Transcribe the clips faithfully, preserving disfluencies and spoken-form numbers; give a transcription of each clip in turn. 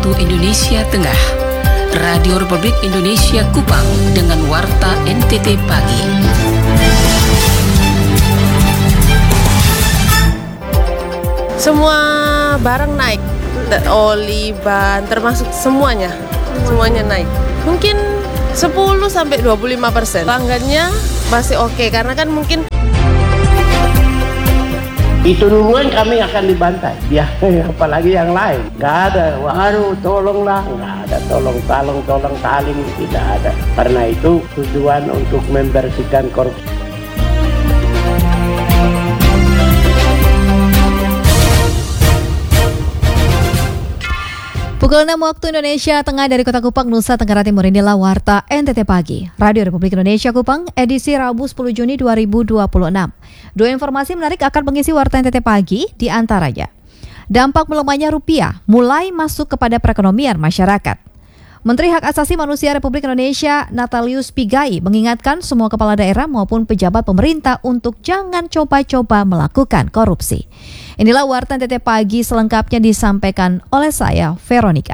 waktu Indonesia Tengah. Radio Republik Indonesia Kupang dengan Warta N T T Pagi. Semua barang naik, oli, ban, termasuk semuanya, semuanya naik. Mungkin sepuluh sampai dua puluh lima persen. Pelanggannya masih oke, karena kan mungkin itu duluan kami akan dibantai, ya apalagi yang lain. Gak ada, waduh tolonglah, gak ada tolong, tolong, tolong, taling, tidak ada. Karena itu tujuan untuk membersihkan korupsi. Pukul enam waktu Indonesia Tengah dari Kota Kupang, Nusa Tenggara Timur, inilah Warta N T T Pagi. Radio Republik Indonesia Kupang, edisi Rabu sepuluh Juni dua ribu dua puluh enam. Dua informasi menarik akan mengisi Warta N T T Pagi, di antaranya dampak melemahnya rupiah mulai masuk kepada perekonomian masyarakat. Menteri Hak Asasi Manusia Republik Indonesia Natalius Pigai mengingatkan semua kepala daerah maupun pejabat pemerintah untuk jangan coba-coba melakukan korupsi. Inilah Warta N T T Pagi, selengkapnya disampaikan oleh saya, Veronica.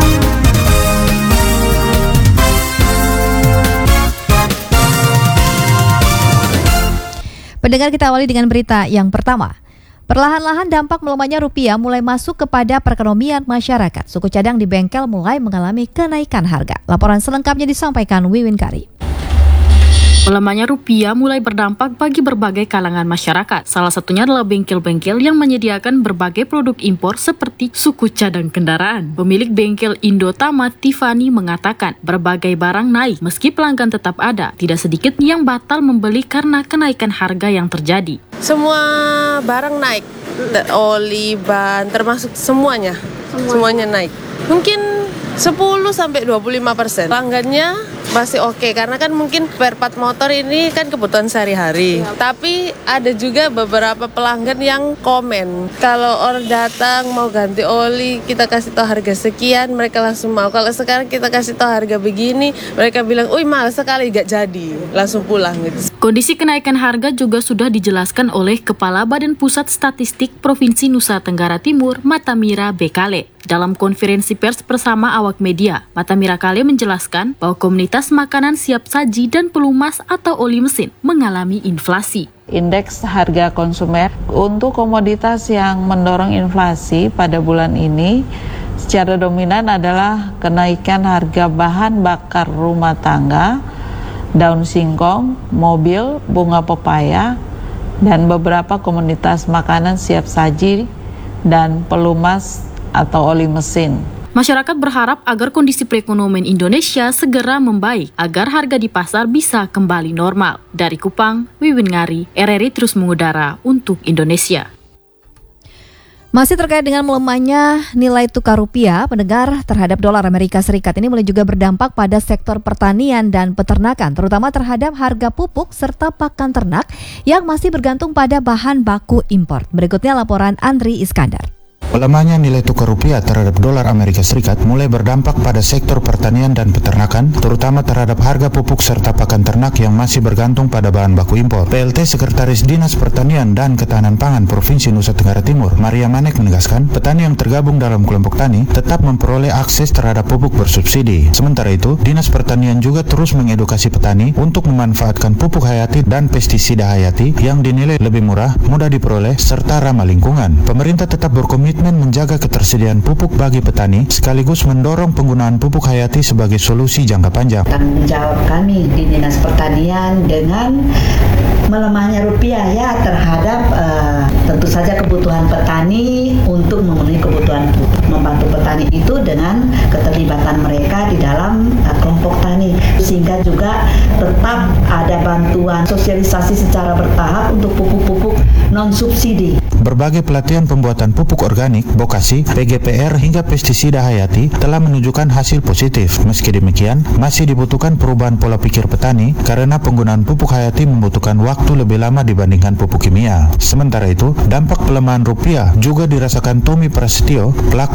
Pendengar, kita awali dengan berita yang pertama. Perlahan-lahan dampak melemahnya rupiah mulai masuk kepada perekonomian masyarakat. Suku cadang di bengkel mulai mengalami kenaikan harga. Laporan selengkapnya disampaikan Wiwin Kari. Melemahnya rupiah mulai berdampak bagi berbagai kalangan masyarakat. Salah satunya adalah bengkel-bengkel yang menyediakan berbagai produk impor seperti suku cadang kendaraan. Pemilik bengkel Indotama, Tiffany, mengatakan berbagai barang naik meski pelanggan tetap ada. Tidak sedikit yang batal membeli karena kenaikan harga yang terjadi. semua barang naik, oli, ban, termasuk semuanya, semuanya, semuanya naik. Mungkin sepuluh sampai dua puluh lima persen. Pelanggannya masih oke, karena kan mungkin spare part motor ini kan kebutuhan sehari-hari. Ya. Tapi ada juga beberapa pelanggan yang komen, kalau orang datang mau ganti oli, kita kasih tahu harga sekian, mereka langsung mau. Kalau sekarang kita kasih tahu harga begini, mereka bilang, "Uy, mahal sekali, gak jadi." Langsung pulang gitu. Kondisi kenaikan harga juga sudah dijelaskan oleh Kepala Badan Pusat Statistik Provinsi Nusa Tenggara Timur, Matamira Bekale. Dalam konferensi pers bersama awak media, Matamira Kale menjelaskan bahwa komunitas makanan siap saji dan pelumas atau oli mesin mengalami inflasi. Indeks harga konsumen untuk komoditas yang mendorong inflasi pada bulan ini secara dominan adalah kenaikan harga bahan bakar rumah tangga, daun singkong, mobil, bunga pepaya, dan beberapa komoditas makanan siap saji dan pelumas atau oli mesin. Masyarakat berharap agar kondisi perekonomian Indonesia segera membaik agar harga di pasar bisa kembali normal. Dari Kupang, Wiwin Ngari, R R I terus mengudara untuk Indonesia. Masih terkait dengan melemahnya nilai tukar rupiah, pendengar, terhadap dolar Amerika Serikat ini mulai juga berdampak pada sektor pertanian dan peternakan, terutama terhadap harga pupuk serta pakan ternak yang masih bergantung pada bahan baku impor. Berikutnya laporan Andri Iskandar. Melemahnya nilai tukar rupiah terhadap dolar Amerika Serikat mulai berdampak pada sektor pertanian dan peternakan, terutama terhadap harga pupuk serta pakan ternak yang masih bergantung pada bahan baku impor. P L T Sekretaris Dinas Pertanian dan Ketahanan Pangan Provinsi Nusa Tenggara Timur, Maria Manek, menegaskan petani yang tergabung dalam kelompok tani tetap memperoleh akses terhadap pupuk bersubsidi. Sementara itu, Dinas Pertanian juga terus mengedukasi petani untuk memanfaatkan pupuk hayati dan pestisida hayati yang dinilai lebih murah, mudah diperoleh, serta ramah lingkungan. Pemerintah tetap berkomitmen menjaga ketersediaan pupuk bagi petani sekaligus mendorong penggunaan pupuk hayati sebagai solusi jangka panjang. Tanggung jawab kami di Dinas Pertanian dengan melemahnya rupiah ya terhadap uh, tentu saja kebutuhan petani untuk memenuhi kebutuhan pupuk. Membantu petani itu dengan keterlibatan mereka di dalam uh, kelompok tani, sehingga juga tetap ada bantuan sosialisasi secara bertahap untuk pupuk-pupuk non subsidi. Berbagai pelatihan pembuatan pupuk organik, bokasi, P G P R hingga pestisida hayati telah menunjukkan hasil positif. Meski demikian, masih dibutuhkan perubahan pola pikir petani karena penggunaan pupuk hayati membutuhkan waktu lebih lama dibandingkan pupuk kimia. Sementara itu, dampak pelemahan rupiah juga dirasakan Tommy Prasetyo, pelaku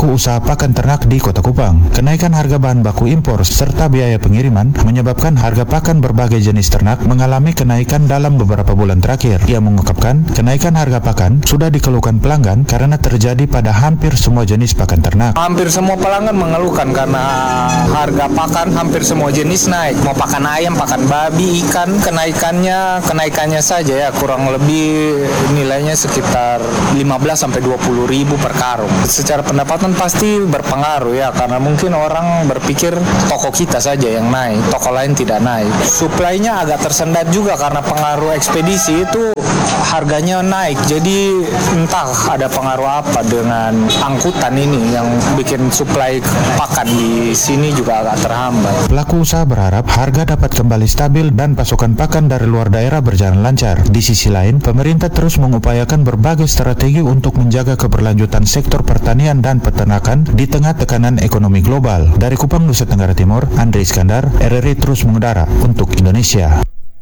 pelaku usaha pakan ternak di Kota Kupang. Kenaikan harga bahan baku impor serta biaya pengiriman menyebabkan harga pakan berbagai jenis ternak mengalami kenaikan dalam beberapa bulan terakhir. Ia mengungkapkan kenaikan harga pakan sudah dikeluhkan pelanggan karena terjadi pada hampir semua jenis pakan ternak. Hampir semua pelanggan mengeluhkan karena harga pakan hampir semua jenis naik. Mau pakan ayam, pakan babi, ikan, kenaikannya kenaikannya saja ya kurang lebih nilainya sekitar lima belas sampai dua puluh ribu per karung. Secara pendapatan pasti berpengaruh ya, karena mungkin orang berpikir toko kita saja yang naik, toko lain tidak naik. Suplainya agak tersendat juga karena pengaruh ekspedisi itu harganya naik. Jadi entah ada pengaruh apa dengan angkutan ini yang bikin suplai pakan di sini juga agak terhambat. Pelaku usaha berharap harga dapat kembali stabil dan pasokan pakan dari luar daerah berjalan lancar. Di sisi lain, pemerintah terus mengupayakan berbagai strategi untuk menjaga keberlanjutan sektor pertanian dan peternakan di tengah tekanan ekonomi global. Dari Kupang, Nusa Tenggara Timur, Andre Iskandar, R R I terus mengudara untuk Indonesia.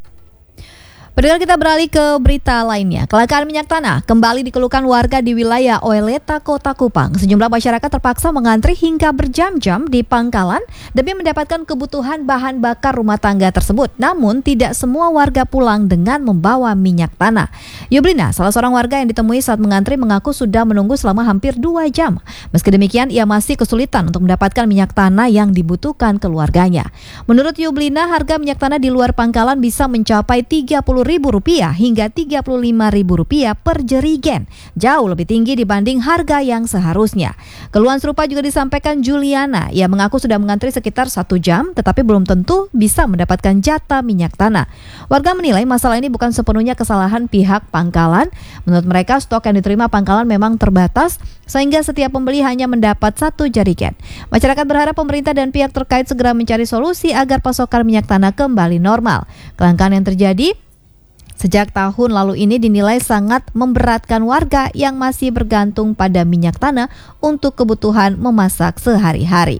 Pendengar, kita beralih ke berita lainnya. Kelangkaan minyak tanah kembali dikeluhkan warga di wilayah Oeleta, Kota Kupang. Sejumlah masyarakat terpaksa mengantri hingga berjam-jam di pangkalan demi mendapatkan kebutuhan bahan bakar rumah tangga tersebut. Namun, tidak semua warga pulang dengan membawa minyak tanah. Yublina, salah seorang warga yang ditemui saat mengantri, mengaku sudah menunggu selama hampir dua jam. Meski demikian, ia masih kesulitan untuk mendapatkan minyak tanah yang dibutuhkan keluarganya. Menurut Yublina, harga minyak tanah di luar pangkalan bisa mencapai tiga puluh ribu rupiah hingga tiga puluh lima ribu rupiah per jerigen, jauh lebih tinggi dibanding harga yang seharusnya. Keluhan serupa juga disampaikan Juliana. Ia mengaku sudah mengantri sekitar satu jam, tetapi belum tentu bisa mendapatkan jatah minyak tanah. Warga menilai masalah ini bukan sepenuhnya kesalahan pihak pangkalan. Menurut mereka, stok yang diterima pangkalan memang terbatas, sehingga setiap pembeli hanya mendapat satu jerigen. Masyarakat berharap pemerintah dan pihak terkait segera mencari solusi agar pasokan minyak tanah kembali normal. Kelangkaan yang terjadi sejak tahun lalu ini dinilai sangat memberatkan warga yang masih bergantung pada minyak tanah untuk kebutuhan memasak sehari-hari.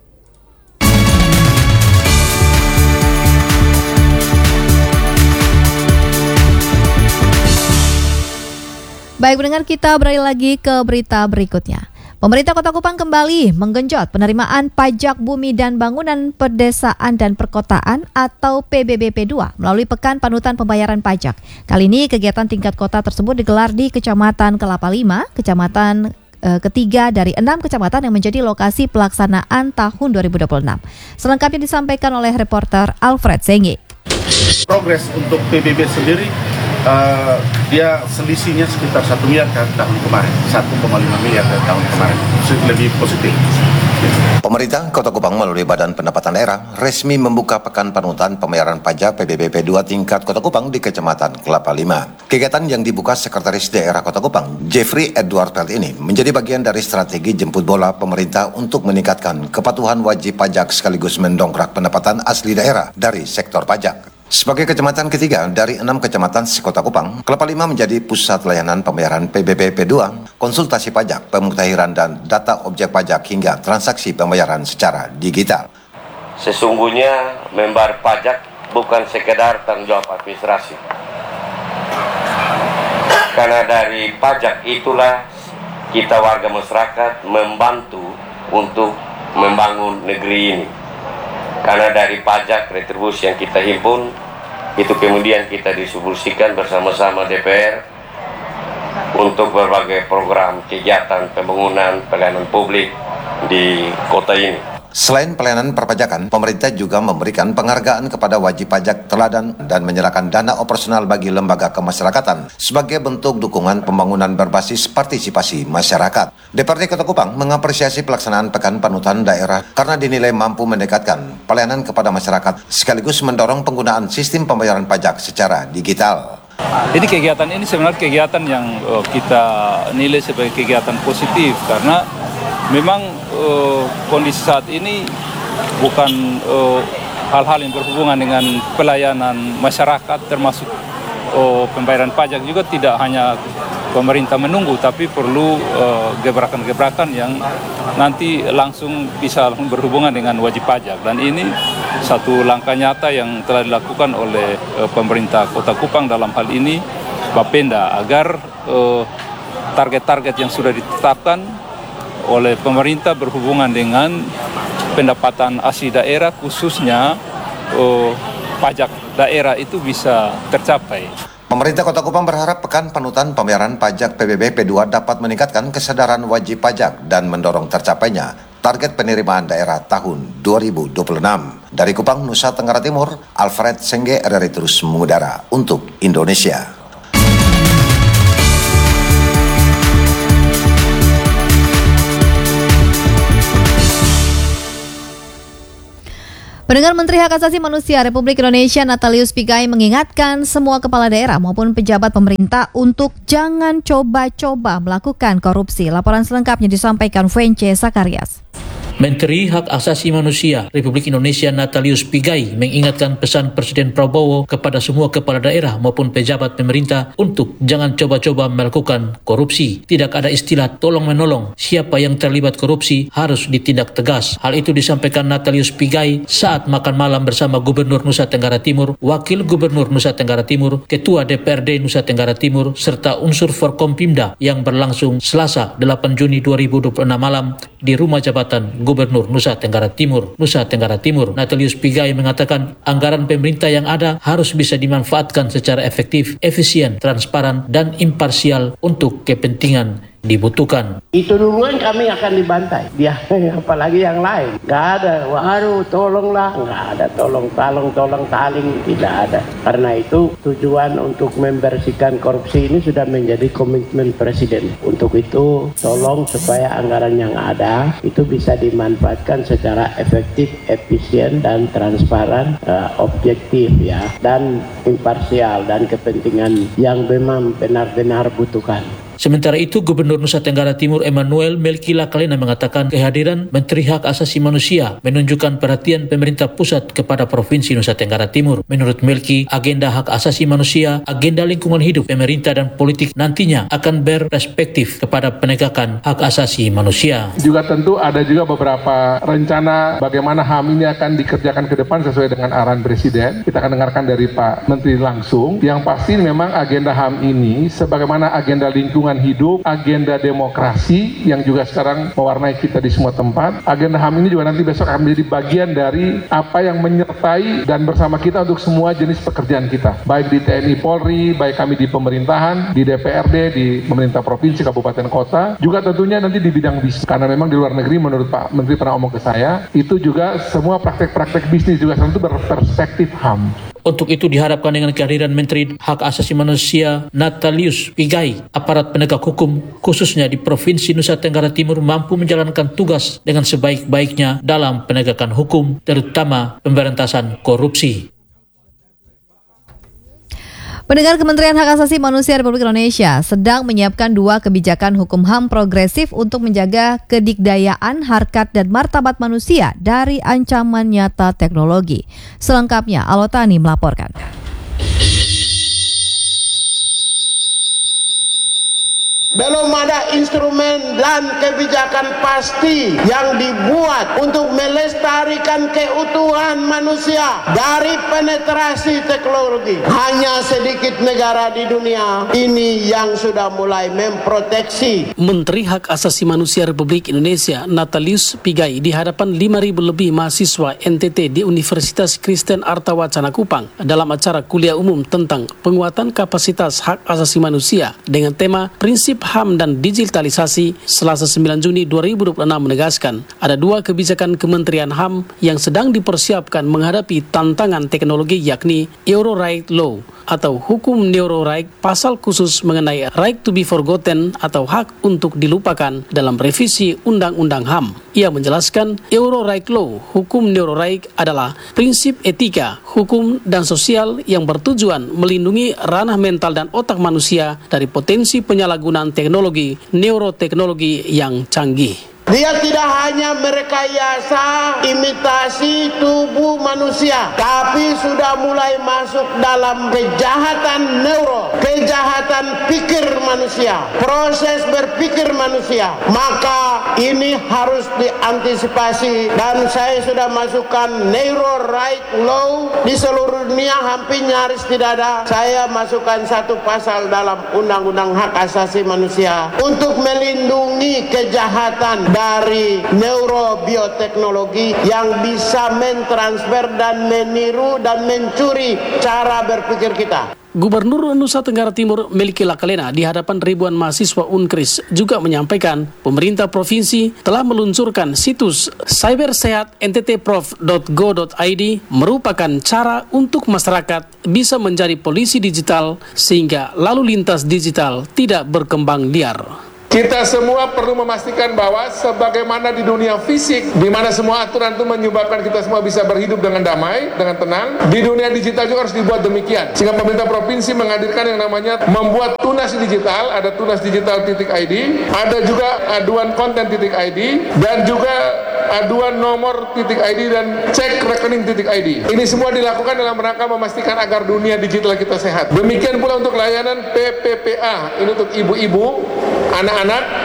Baik, pendengar, kita beralih lagi ke berita berikutnya. Pemerintah Kota Kupang kembali menggenjot penerimaan pajak bumi dan bangunan pedesaan dan perkotaan atau P B B P dua melalui Pekan Panutan Pembayaran Pajak. Kali ini kegiatan tingkat kota tersebut digelar di Kecamatan Kelapa Lima, kecamatan e, ketiga dari enam kecamatan yang menjadi lokasi pelaksanaan tahun dua ribu dua puluh enam. Selengkapnya disampaikan oleh reporter Alfred Senge. Progres untuk P B B sendiri, Uh, dia selisihnya sekitar satu miliar dari tahun kemarin, satu koma lima miliar dari tahun kemarin, lebih positif. Pemerintah Kota Kupang melalui Badan Pendapatan Daerah resmi membuka Pekan Panutan Pembayaran Pajak P B B P dua tingkat Kota Kupang di Kecamatan Kelapa Lima. Kegiatan yang dibuka Sekretaris Daerah Kota Kupang, Jeffrey Edward Pelt ini menjadi bagian dari strategi jemput bola pemerintah untuk meningkatkan kepatuhan wajib pajak sekaligus mendongkrak pendapatan asli daerah dari sektor pajak. Sebagai kecamatan ketiga dari enam kecamatan sekota Kupang, Kelapa Lima menjadi pusat layanan pembayaran P B B P dua, konsultasi pajak, pemuktahiran dan data objek pajak hingga transaksi pembayaran secara digital. Sesungguhnya membayar pajak bukan sekedar tanggung jawab administrasi. Karena dari pajak itulah kita warga masyarakat membantu untuk membangun negeri ini. Karena dari pajak retribusi yang kita himpun, itu kemudian kita distribusikan bersama-sama D P R untuk berbagai program kegiatan pembangunan pelayanan publik di kota ini. Selain pelayanan perpajakan, pemerintah juga memberikan penghargaan kepada wajib pajak teladan dan menyerahkan dana operasional bagi lembaga kemasyarakatan sebagai bentuk dukungan pembangunan berbasis partisipasi masyarakat. D P R D Kota Kupang mengapresiasi pelaksanaan Pekan Panutan Daerah karena dinilai mampu mendekatkan pelayanan kepada masyarakat sekaligus mendorong penggunaan sistem pembayaran pajak secara digital. Jadi kegiatan ini sebenarnya kegiatan yang uh, kita nilai sebagai kegiatan positif karena memang uh, kondisi saat ini bukan uh, hal-hal yang berhubungan dengan pelayanan masyarakat termasuk uh, pembayaran pajak juga tidak hanya pemerintah menunggu tapi perlu uh, gebrakan-gebrakan yang nanti langsung bisa berhubungan dengan wajib pajak dan ini satu langkah nyata yang telah dilakukan oleh uh, pemerintah Kota Kupang dalam hal ini Bapenda agar uh, target-target yang sudah ditetapkan oleh pemerintah berhubungan dengan pendapatan asli daerah, khususnya oh, pajak daerah itu bisa tercapai. Pemerintah Kota Kupang berharap pekan panutan pembayaran pajak P B B P dua dapat meningkatkan kesadaran wajib pajak dan mendorong tercapainya target penerimaan daerah tahun dua ribu dua puluh enam. Dari Kupang, Nusa Tenggara Timur, Alfred Sengge, R R I terus mengudara untuk Indonesia. Pendengar, Menteri Hak Asasi Manusia Republik Indonesia Natalius Pigai mengingatkan semua kepala daerah maupun pejabat pemerintah untuk jangan coba-coba melakukan korupsi. Laporan selengkapnya disampaikan Vence Sakarias. Menteri Hak Asasi Manusia Republik Indonesia Natalius Pigai mengingatkan pesan Presiden Prabowo kepada semua kepala daerah maupun pejabat pemerintah untuk jangan coba-coba melakukan korupsi. Tidak ada istilah tolong-menolong. Siapa yang terlibat korupsi harus ditindak tegas. Hal itu disampaikan Natalius Pigai saat makan malam bersama Gubernur Nusa Tenggara Timur, Wakil Gubernur Nusa Tenggara Timur, Ketua D P R D Nusa Tenggara Timur, serta unsur Forkompimda yang berlangsung Selasa delapan Juni dua ribu dua puluh enam malam di Rumah Jabatan Gubernur Nusa Tenggara Timur, Nusa Tenggara Timur. Natalius Pigai mengatakan anggaran pemerintah yang ada harus bisa dimanfaatkan secara efektif, efisien, transparan, dan imparsial untuk kepentingan dibutuhkan. Itu duluan kami akan dibantai. Dia apalagi yang lain. Nggak ada. Waduh, tolonglah. Nggak ada. Tolong, tolong, tolong, taling. Tidak ada. Karena itu tujuan untuk membersihkan korupsi ini sudah menjadi komitmen Presiden. Untuk itu, tolong supaya anggaran yang ada itu bisa dimanfaatkan secara efektif, efisien, dan transparan, uh, objektif ya, dan imparsial, dan kepentingan yang memang benar-benar butuhkan. Sementara itu, Gubernur Nusa Tenggara Timur Emmanuel Melki Lakalina mengatakan kehadiran Menteri Hak Asasi Manusia menunjukkan perhatian pemerintah pusat kepada Provinsi Nusa Tenggara Timur. Menurut Melki, agenda hak asasi manusia, agenda lingkungan hidup, pemerintah dan politik nantinya akan berperspektif kepada penegakan hak asasi manusia. Juga tentu ada juga beberapa rencana bagaimana H A M ini akan dikerjakan ke depan sesuai dengan arahan Presiden. Kita akan dengarkan dari Pak Menteri langsung. Yang pasti memang agenda H A M ini sebagaimana agenda lingkungan hidup, agenda demokrasi yang juga sekarang mewarnai kita di semua tempat. Agenda H A M ini juga nanti besok akan menjadi bagian dari apa yang menyertai dan bersama kita untuk semua jenis pekerjaan kita. Baik di T N I Polri, baik kami di pemerintahan, di D P R D, di pemerintah provinsi, kabupaten, kota. Juga tentunya nanti di bidang bisnis. Karena memang di luar negeri menurut Pak Menteri pernah ngomong ke saya, itu juga semua praktek-praktek bisnis juga tentu berperspektif H A M. Untuk itu diharapkan dengan kehadiran Menteri Hak Asasi Manusia Natalius Pigai, aparat penegak hukum khususnya di Provinsi Nusa Tenggara Timur mampu menjalankan tugas dengan sebaik-baiknya dalam penegakan hukum, terutama pemberantasan korupsi. Pendengar, Kementerian Hak Asasi Manusia Republik Indonesia sedang menyiapkan dua kebijakan hukum H A M progresif untuk menjaga kedikdayaan, harkat, dan martabat manusia dari ancaman nyata teknologi. Selengkapnya, Alotani melaporkan. Belum ada instrumen dan kebijakan pasti yang dibuat untuk melestarikan keutuhan manusia dari penetrasi teknologi. Hanya sedikit negara di dunia ini yang sudah mulai memproteksi. Menteri Hak Asasi Manusia Republik Indonesia Natalius Pigai di hadapan lima ribu lebih mahasiswa N T T di Universitas Kristen Artawacana Kupang dalam acara kuliah umum tentang penguatan kapasitas hak asasi manusia dengan tema Prinsip H A M dan Digitalisasi Selasa sembilan Juni dua ribu dua puluh enam menegaskan ada dua kebijakan Kementerian H A M yang sedang dipersiapkan menghadapi tantangan teknologi, yakni Euro Right Law atau Hukum Neuro Right, pasal khusus mengenai Right to be Forgotten atau hak untuk dilupakan dalam revisi Undang-Undang H A M. Ia menjelaskan Euro Right Law, Hukum Neuro Right adalah prinsip etika, hukum, dan sosial yang bertujuan melindungi ranah mental dan otak manusia dari potensi penyalahgunaan teknologi neuroteknologi yang canggih. Dia tidak hanya hanya merekayasa imitasi tubuh manusia, tapi sudah mulai masuk dalam kejahatan neuro, kejahatan pikir manusia, proses berpikir manusia. Maka ini harus diantisipasi, dan saya sudah masukkan neuro right law di seluruh dunia, hampir nyaris tidak ada. Saya masukkan satu pasal dalam Undang-Undang Hak Asasi Manusia untuk melindungi kejahatan dari neurobioteknologi yang bisa mentransfer dan meniru dan mencuri cara berpikir kita. Gubernur Nusa Tenggara Timur Meliki Lakalena di hadapan ribuan mahasiswa Unkris juga menyampaikan pemerintah provinsi telah meluncurkan situs cybersehat n t t prof dot go dot i d merupakan cara untuk masyarakat bisa menjadi polisi digital sehingga lalu lintas digital tidak berkembang liar. Kita semua perlu memastikan bahwa sebagaimana di dunia fisik, di mana semua aturan itu menyebabkan kita semua bisa berhidup dengan damai, dengan tenang, di dunia digital juga harus dibuat demikian. Sehingga pemerintah provinsi menghadirkan yang namanya membuat tunas digital, ada tunas digital titik I D, ada juga aduan konten titik I D, dan juga aduan nomor titik I D dan cek rekening titik I D. Ini semua dilakukan dalam rangka memastikan agar dunia digital kita sehat. Demikian pula untuk layanan P P P A, ini untuk ibu-ibu, anak-anak.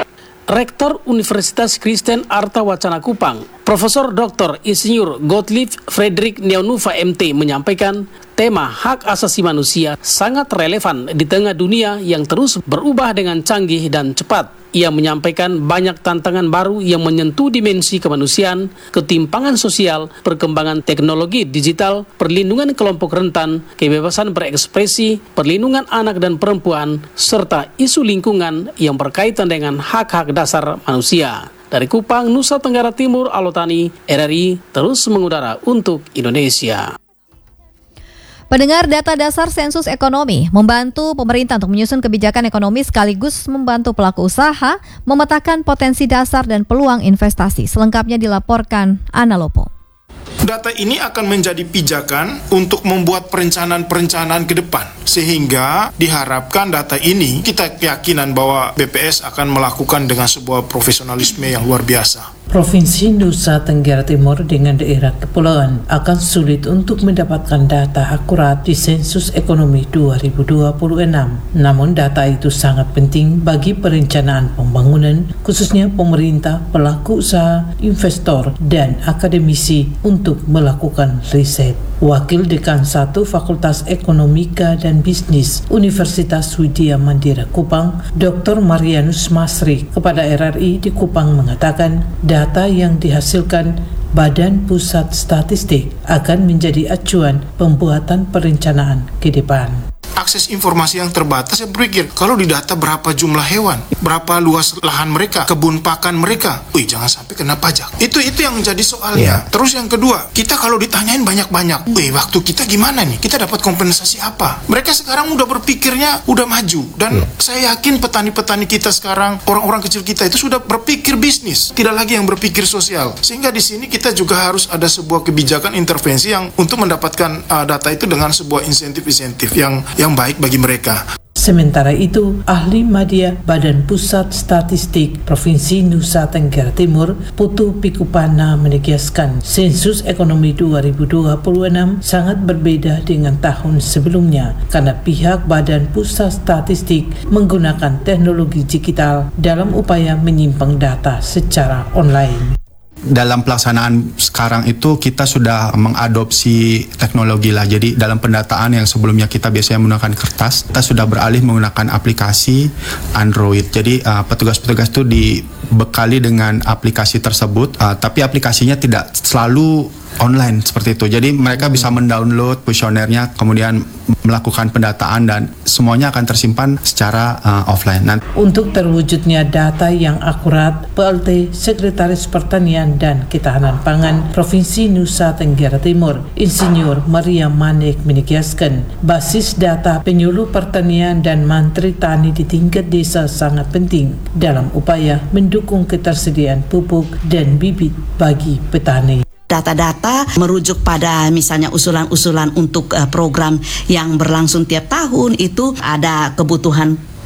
Rektor Universitas Kristen Arta Wacana Kupang, Profesor Doktor Insinyur Gottlieb Friedrich Neonuva M T menyampaikan tema hak asasi manusia sangat relevan di tengah dunia yang terus berubah dengan canggih dan cepat. Ia menyampaikan banyak tantangan baru yang menyentuh dimensi kemanusiaan, ketimpangan sosial, perkembangan teknologi digital, perlindungan kelompok rentan, kebebasan berekspresi, perlindungan anak dan perempuan, serta isu lingkungan yang berkaitan dengan hak-hak dasar manusia. Dari Kupang, Nusa Tenggara Timur, Alotani, R R I terus mengudara untuk Indonesia. Pendengar, data dasar sensus ekonomi membantu pemerintah untuk menyusun kebijakan ekonomi sekaligus membantu pelaku usaha memetakan potensi dasar dan peluang investasi. Selengkapnya dilaporkan Ana Lopo. Data ini akan menjadi pijakan untuk membuat perencanaan-perencanaan ke depan. Sehingga diharapkan data ini kita keyakinan bahwa B P S akan melakukan dengan sebuah profesionalisme yang luar biasa. Provinsi Nusa Tenggara Timur dengan daerah kepulauan akan sulit untuk mendapatkan data akurat di sensus ekonomi dua ribu dua puluh enam. Namun data itu sangat penting bagi perencanaan pembangunan, khususnya pemerintah, pelaku usaha, investor, dan akademisi untuk melakukan riset. Wakil Dekan satu Fakultas Ekonomika dan Bisnis Universitas Widya Mandira Kupang, Doktor Marianus Masri kepada R R I di Kupang mengatakan data yang dihasilkan Badan Pusat Statistik akan menjadi acuan pembuatan perencanaan ke depan. Akses informasi yang terbatas, saya berpikir kalau di data berapa jumlah hewan, berapa luas lahan mereka, kebun pakan mereka, wih jangan sampai kena pajak. Itu itu yang jadi soalnya. Yeah. Terus yang kedua, kita kalau ditanyain banyak-banyak, wih waktu kita gimana nih? Kita dapat kompensasi apa? Mereka sekarang udah berpikirnya udah maju, dan yeah. saya yakin petani-petani kita sekarang, orang-orang kecil kita itu sudah berpikir bisnis, tidak lagi yang berpikir sosial. Sehingga di sini kita juga harus ada sebuah kebijakan intervensi yang untuk mendapatkan uh, data itu dengan sebuah insentif-insentif yang yang baik bagi mereka. Sementara itu, ahli media Badan Pusat Statistik Provinsi Nusa Tenggara Timur, Putu Pikupana menegaskan sensus ekonomi dua ribu dua puluh enam sangat berbeda dengan tahun sebelumnya karena pihak Badan Pusat Statistik menggunakan teknologi digital dalam upaya menyimpan data secara online. Dalam pelaksanaan sekarang itu kita sudah mengadopsi teknologi lah. Jadi dalam pendataan yang sebelumnya kita biasanya menggunakan kertas, kita sudah beralih menggunakan aplikasi Android. Jadi uh, petugas-petugas itu dibekali dengan aplikasi tersebut, uh, tapi aplikasinya tidak selalu online seperti itu. Jadi mereka bisa mendownload kuesionernya, kemudian melakukan pendataan dan semuanya akan tersimpan secara uh, offline. Nanti. Untuk terwujudnya data yang akurat, P L T Sekretaris Pertanian dan Ketahanan Pangan Provinsi Nusa Tenggara Timur, Insinyur Maria Manek menegaskan basis data penyuluh pertanian dan mantri tani di tingkat desa sangat penting dalam upaya mendukung ketersediaan pupuk dan bibit bagi petani. Data-data merujuk pada misalnya usulan-usulan untuk uh, program yang berlangsung tiap tahun, itu ada kebutuhan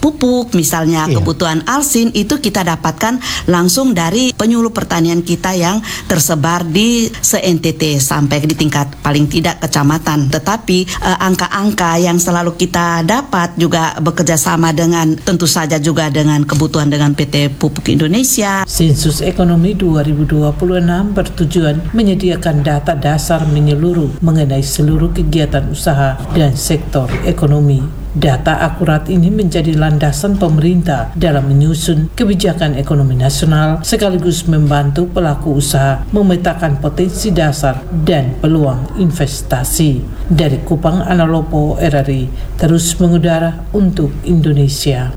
pupuk, misalnya Iya. kebutuhan alsin, itu kita dapatkan langsung dari penyuluh pertanian kita yang tersebar di se-N T T sampai di tingkat paling tidak kecamatan. Tetapi eh, angka-angka yang selalu kita dapat juga bekerja sama dengan tentu saja juga dengan kebutuhan dengan P T Pupuk Indonesia. Sensus Ekonomi dua ribu dua puluh enam bertujuan menyediakan data dasar menyeluruh mengenai seluruh kegiatan usaha dan sektor ekonomi. Data akurat ini menjadi landasan pemerintah dalam menyusun kebijakan ekonomi nasional sekaligus membantu pelaku usaha memetakan potensi dasar dan peluang investasi. Dari Kupang, Analopo, R R I terus mengudara untuk Indonesia.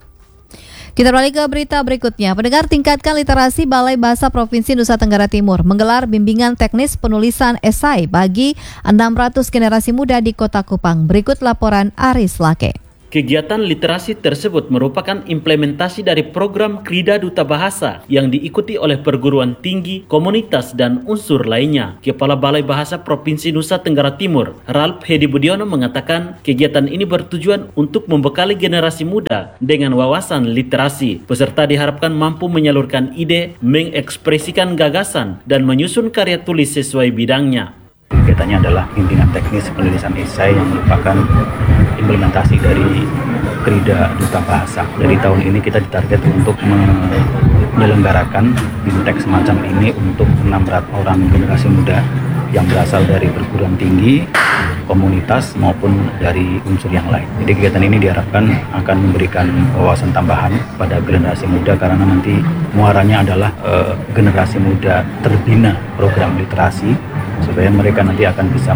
Kita beralih ke berita berikutnya. Pendengar, tingkatkan literasi. Balai Bahasa Provinsi Nusa Tenggara Timur menggelar bimbingan teknis penulisan esai bagi enam ratus generasi muda di Kota Kupang. Berikut laporan Aris Lake. Kegiatan literasi tersebut merupakan implementasi dari program Krida Duta Bahasa yang diikuti oleh perguruan tinggi, komunitas, dan unsur lainnya. Kepala Balai Bahasa Provinsi Nusa Tenggara Timur, Ralph Hedi Budiono, mengatakan kegiatan ini bertujuan untuk membekali generasi muda dengan wawasan literasi. Peserta diharapkan mampu menyalurkan ide, mengekspresikan gagasan, dan menyusun karya tulis sesuai bidangnya. Kegiatannya adalah bimbingan teknis penulisan esai yang merupakan implementasi dari Krida Duta Bahasa. Dari tahun ini kita ditarget untuk menyelenggarakan BIMTEK semacam ini untuk enam ratus orang generasi muda yang berasal dari perguruan tinggi, komunitas maupun dari unsur yang lain. Jadi kegiatan ini diharapkan akan memberikan wawasan tambahan pada generasi muda karena nanti muaranya adalah uh, generasi muda terbina program literasi supaya mereka nanti akan bisa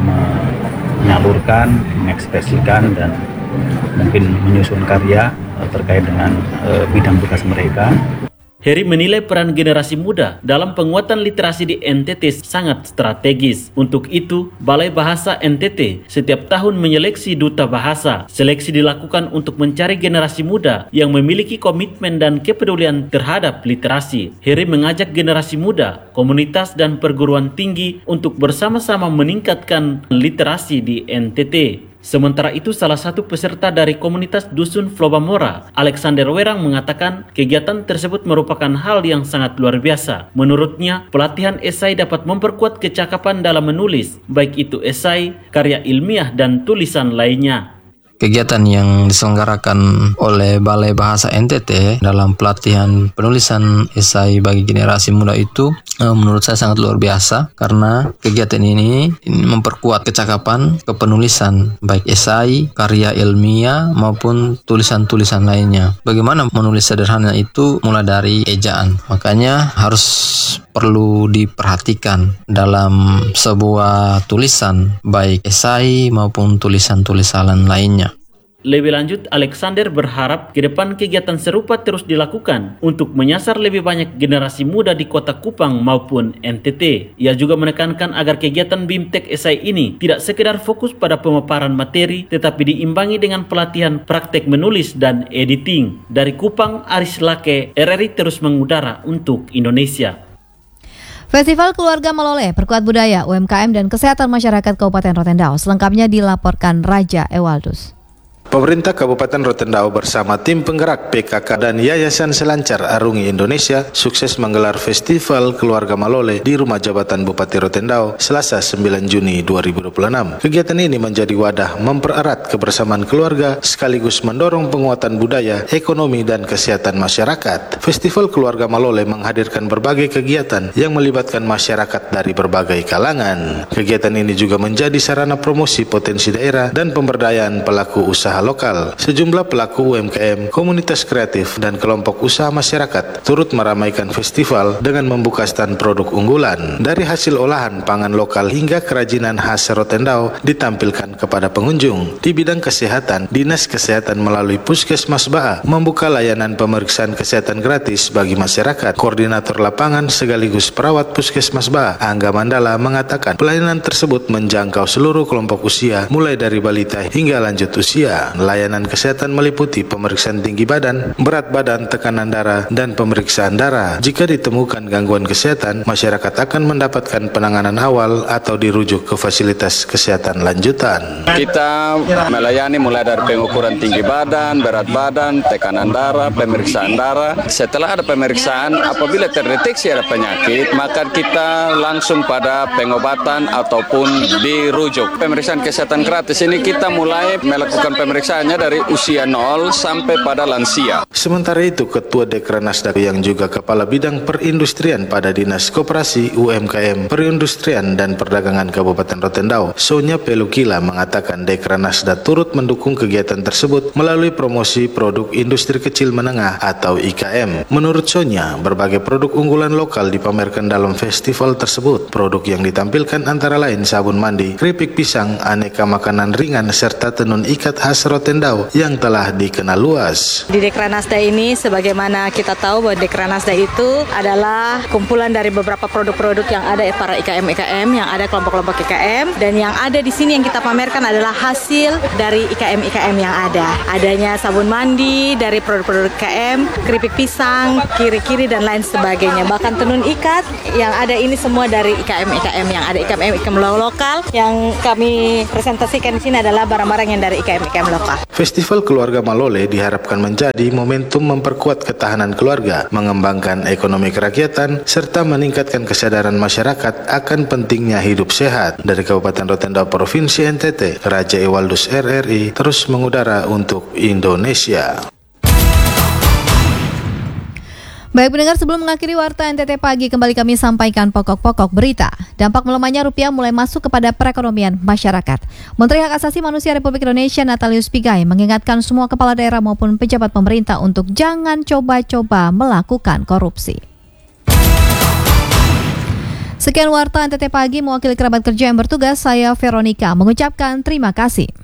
menyalurkan, mengekspresikan dan mungkin menyusun karya uh, terkait dengan uh, bidang tugas mereka. Heri menilai peran generasi muda dalam penguatan literasi di N T T sangat strategis. Untuk itu, Balai Bahasa N T T setiap tahun menyeleksi duta bahasa. Seleksi dilakukan untuk mencari generasi muda yang memiliki komitmen dan kepedulian terhadap literasi. Heri mengajak generasi muda, komunitas, dan perguruan tinggi untuk bersama-sama meningkatkan literasi di N T T. Sementara itu, salah satu peserta dari komunitas Dusun Flobamora, Alexander Werang, mengatakan kegiatan tersebut merupakan hal yang sangat luar biasa. Menurutnya, pelatihan esai dapat memperkuat kecakapan dalam menulis, baik itu esai, karya ilmiah, dan tulisan lainnya. Kegiatan yang diselenggarakan oleh Balai Bahasa N T T dalam pelatihan penulisan esai bagi generasi muda itu eh, menurut saya sangat luar biasa karena kegiatan ini, ini memperkuat kecakapan kepenulisan baik esai, karya ilmiah maupun tulisan-tulisan lainnya. Bagaimana menulis sederhana itu mulai dari ejaan. Makanya harus perlu diperhatikan dalam sebuah tulisan baik esai maupun tulisan-tulisan lainnya. Lebih lanjut, Alexander berharap ke depan kegiatan serupa terus dilakukan untuk menyasar lebih banyak generasi muda di Kota Kupang maupun N T T. Ia juga menekankan agar kegiatan BIMTEK esai ini tidak sekedar fokus pada pemaparan materi, tetapi diimbangi dengan pelatihan praktek menulis dan editing. Dari Kupang, Aris Lake, R R I terus mengudara untuk Indonesia. Festival Keluarga Malole, perkuat budaya, U M K M, dan kesehatan masyarakat Kabupaten Rotendao. Selengkapnya dilaporkan Raja Ewaldus. Pemerintah Kabupaten Rotendao bersama tim penggerak P K K dan Yayasan Selancar Arungi Indonesia sukses menggelar Festival Keluarga Malole di Rumah Jabatan Bupati Rotendao Selasa sembilan Juni dua ribu dua puluh enam. Kegiatan ini menjadi wadah mempererat kebersamaan keluarga sekaligus mendorong penguatan budaya, ekonomi, dan kesehatan masyarakat. Festival Keluarga Malole menghadirkan berbagai kegiatan yang melibatkan masyarakat dari berbagai kalangan. Kegiatan ini juga menjadi sarana promosi potensi daerah dan pemberdayaan pelaku usaha lokal. Sejumlah pelaku U M K M, komunitas kreatif, dan kelompok usaha masyarakat turut meramaikan festival dengan membuka stand produk unggulan. Dari hasil olahan pangan lokal hingga kerajinan khas Rotendao ditampilkan kepada pengunjung. Di bidang kesehatan, Dinas Kesehatan melalui Puskesmas Baa membuka layanan pemeriksaan kesehatan gratis bagi masyarakat. Koordinator lapangan sekaligus perawat Puskesmas Baa, Angga Mandala, mengatakan pelayanan tersebut menjangkau seluruh kelompok usia mulai dari balita hingga lanjut usia. Muda. Layanan kesehatan meliputi pemeriksaan tinggi badan, berat badan, tekanan darah, dan pemeriksaan darah. Jika ditemukan gangguan kesehatan, masyarakat akan mendapatkan penanganan awal atau dirujuk ke fasilitas kesehatan lanjutan. Kita melayani mulai dari pengukuran tinggi badan, berat badan, tekanan darah, pemeriksaan darah. Setelah ada pemeriksaan, apabila terdeteksi ada penyakit, maka kita langsung pada pengobatan ataupun dirujuk. Pemeriksaan kesehatan gratis ini kita mulai melakukan pemeriksaannya dari usia nol sampai pada lansia. Sementara itu, Ketua Dekranasda yang juga Kepala Bidang Perindustrian pada Dinas Koperasi, U M K M, Perindustrian dan Perdagangan Kabupaten Rotendao, Sonya Pelukila mengatakan Dekranasda turut mendukung kegiatan tersebut melalui promosi produk industri kecil menengah atau I K M. Menurut Sonya, berbagai produk unggulan lokal dipamerkan dalam festival tersebut. Produk yang ditampilkan antara lain sabun mandi, keripik pisang, aneka makanan ringan, serta tenun ikat khas Rotendao yang telah dikenal luas. Di Dekranasda ini, sebagaimana kita tahu bahwa Dekranasda itu adalah kumpulan dari beberapa produk-produk yang ada para I K M I K M, yang ada kelompok-kelompok I K M, dan yang ada di sini yang kita pamerkan adalah hasil dari I K M I K M yang ada. Adanya sabun mandi dari produk-produk I K M, keripik pisang, kiri-kiri dan lain sebagainya. Bahkan tenun ikat yang ada ini semua dari I K M I K M yang ada. I K M I K M lokal yang kami presentasikan di sini adalah barang-barang yang dari I K M I K M lokal. Festival Keluarga Malole diharapkan menjadi momentum memperkuat ketahanan keluarga, mengembangkan ekonomi kerakyatan, serta meningkatkan kesadaran masyarakat akan pentingnya hidup sehat. Dari Kabupaten Rotendao, Provinsi N T T, Raja Ewaldus R R I terus mengudara untuk Indonesia. Baik pendengar, sebelum mengakhiri Warta N T T Pagi, kembali kami sampaikan pokok-pokok berita. Dampak melemahnya rupiah mulai masuk kepada perekonomian masyarakat. Menteri Hak Asasi Manusia Republik Indonesia Natalius Pigai mengingatkan semua kepala daerah maupun pejabat pemerintah untuk jangan coba-coba melakukan korupsi. Sekian Warta N T T Pagi, mewakili kerabat kerja yang bertugas, saya Veronica mengucapkan terima kasih.